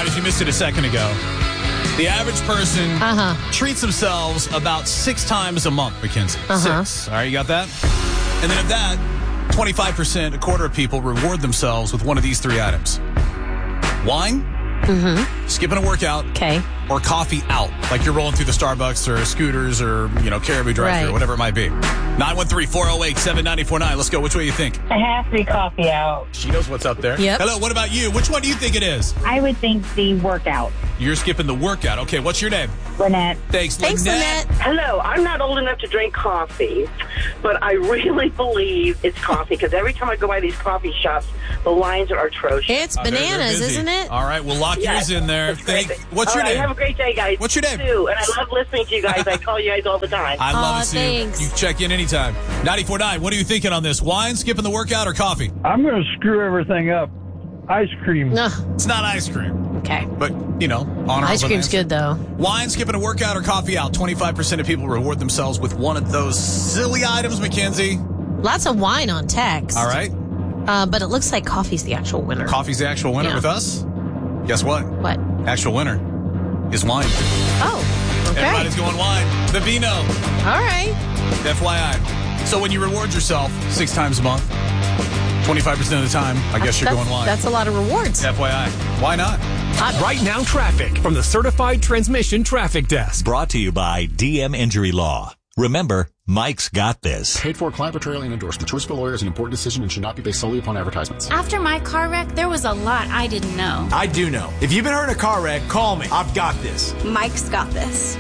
right, if you missed it a second ago, the average person treats themselves about 6 times a month, Mackenzie. 6. All right, you got that? And then of that, 25%, a quarter of people reward themselves with one of these 3 items. Wine, skipping a workout, or coffee out. Like you're rolling through the Starbucks or Scooters or, Caribou drive-thru or whatever it might be. 913-408-7949. Let's go. Which way you think? It has to be coffee out. She knows what's up there. Yep. Hello, what about you? Which one do you think it is? I would think the workout. You're skipping the workout. Okay, what's your name? Lynette. Thanks, Lynette. Hello, I'm not old enough to drink coffee, but I really believe it's coffee because every time I go by these coffee shops, the lines are atrocious. It's bananas, isn't it? All right, we'll lock yours in there. What's your name? Have a great day, guys. What's your name? Sue, and I love listening to you guys. I call you guys all the time. I love it, Sue. Thanks. You check in anytime. 94.9, what are you thinking on this? Wine, skipping the workout, or coffee? I'm going to screw everything up. Ice cream. No. It's not ice cream. Okay. But, honorable Ice cream's answer. good, though. Wine, skipping a workout, or coffee out. 25% of people reward themselves with one of those silly items, Mackenzie. Lots of wine on text. All right. But it looks like coffee's the actual winner. Coffee's the actual winner with us? Guess what? What? Actual winner is wine. Oh, okay. Everybody's going wine. The Vino. All right. FYI. So when you reward yourself 6 times a month, 25% of the time, I guess you're going wine. That's a lot of rewards. FYI. Why not? Right Now Traffic from the Certified Transmission Traffic Desk. Brought to you by DM Injury Law. Remember, Mike's got this. Paid for, client portrayal, and endorsed. The choice of a lawyer is an important decision and should not be based solely upon advertisements. After my car wreck, there was a lot I didn't know. I do know. If you've been hurt in a car wreck, call me. I've got this. Mike's got this.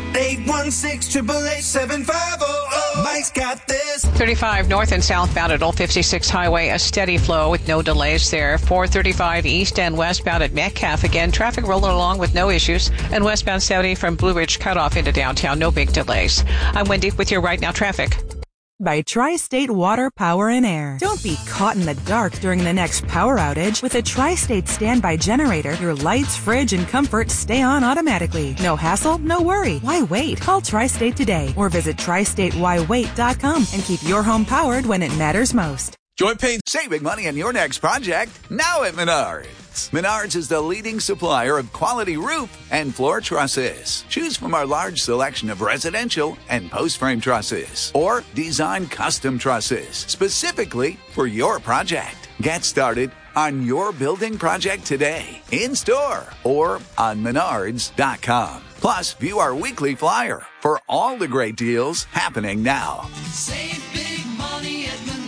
816-888-7500. Mike's got this. 35 north and southbound at Old 56 Highway, a steady flow with no delays there. 435 east and westbound at Metcalf. Again, traffic rolling along with no issues. And westbound 70 from Blue Ridge Cutoff into downtown, no big delays. I'm Wendy with your Right Now Traffic. By Tri-State Water, Power, and Air. Don't be caught in the dark during the next power outage. With a Tri-State standby generator, your lights, fridge, and comfort stay on automatically. No hassle, no worry. Why wait? Call Tri-State today or visit tristatewhywait.com and keep your home powered when it matters most. Joint pain. Saving money on your next project now at Menards. Menards is the leading supplier of quality roof and floor trusses. Choose from our large selection of residential and post-frame trusses or design custom trusses specifically for your project. Get started on your building project today, in-store or on Menards.com. Plus, view our weekly flyer for all the great deals happening now. Save big money at Menards.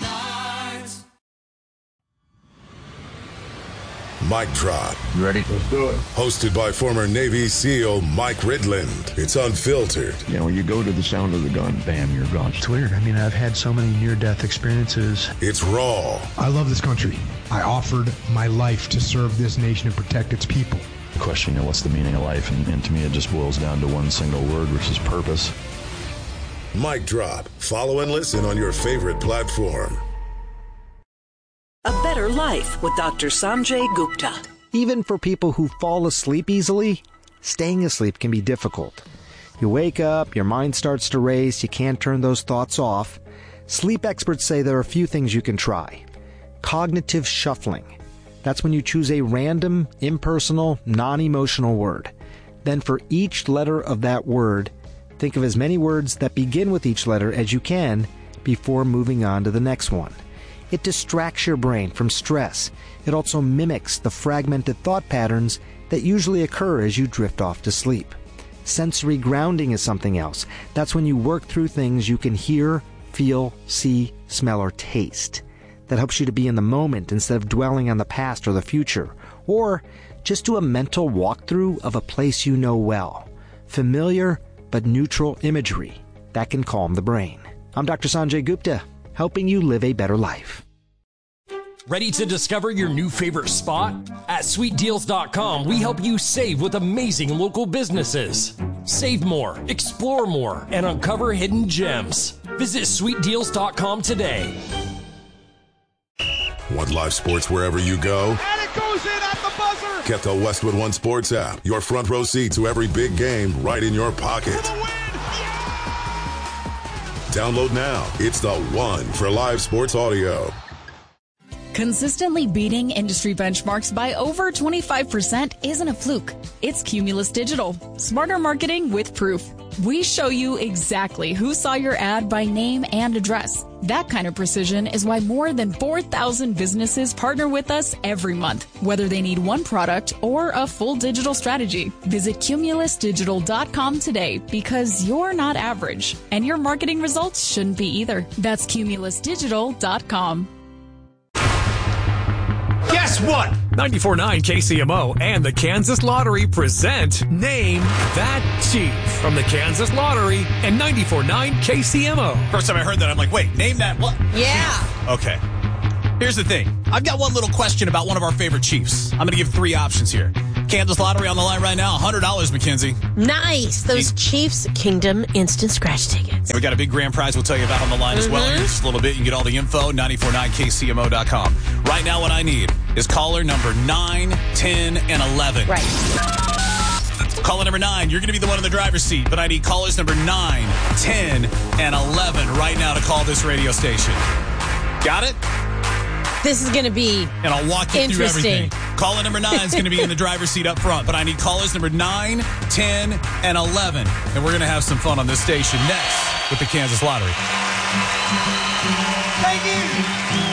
Mic Drop. You ready? Let's do it. Hosted by former Navy SEAL Mike Ridland. It's unfiltered. Yeah, when you go to the sound of the gun, bam, you're gone. It's weird. I mean, I've had so many near-death experiences. It's raw. I love this country. I offered my life to serve this nation and protect its people. Question, what's the meaning of life? And to me, it just boils down to one single word, which is purpose. Mic Drop. Follow and listen on your favorite platform. A Better Life with Dr. Sanjay Gupta. Even for people who fall asleep easily, staying asleep can be difficult. You wake up, your mind starts to race, you can't turn those thoughts off. Sleep experts say there are a few things you can try. Cognitive shuffling. That's when you choose a random, impersonal, non-emotional word. Then for each letter of that word, think of as many words that begin with each letter as you can before moving on to the next one. It distracts your brain from stress. It also mimics the fragmented thought patterns that usually occur as you drift off to sleep. Sensory grounding is something else. That's when you work through things you can hear, feel, see, smell, or taste. That helps you to be in the moment instead of dwelling on the past or the future. Or just do a mental walkthrough of a place you know well. Familiar but neutral imagery. That can calm the brain. I'm Dr. Sanjay Gupta, helping you live a better life. Ready to discover your new favorite spot? At SweetDeals.com, we help you save with amazing local businesses. Save more, explore more, and uncover hidden gems. Visit SweetDeals.com today. Want live sports wherever you go? And it goes in at the buzzer. Get the Westwood One Sports app. Your front row seat to every big game right in your pocket. Download now. It's the one for live sports audio. Consistently beating industry benchmarks by over 25% isn't a fluke. It's Cumulus Digital. Smarter marketing with proof. We show you exactly who saw your ad by name and address. That kind of precision is why more than 4,000 businesses partner with us every month, whether they need one product or a full digital strategy. Visit cumulusdigital.com today because you're not average, and your marketing results shouldn't be either. That's cumulusdigital.com. Guess what? 94.9 KCMO and the Kansas Lottery present Name That Chief from the Kansas Lottery and 94.9 KCMO. First time I heard that, I'm like, wait, name that what? Yeah. Okay. Here's the thing. I've got one little question about one of our favorite Chiefs. I'm going to give 3 options here. Kansas Lottery on the line right now, $100, Mackenzie. Nice. Those Chiefs Kingdom instant scratch tickets. And we got a big grand prize we'll tell you about on the line as well. In just a little bit, you can get all the info, 949kcmo.com. Right now, what I need is caller number 9, 10, and 11. Right. Caller number 9, you're going to be the one in the driver's seat, but I need callers number 9, 10, and 11 right now to call this radio station. Got it? This is going to be and I'll walk you through everything. Caller number 9 is going to be in the driver's seat up front, but I need callers number 9, 10, and 11. And we're going to have some fun on this station next with the Kansas Lottery. Thank you.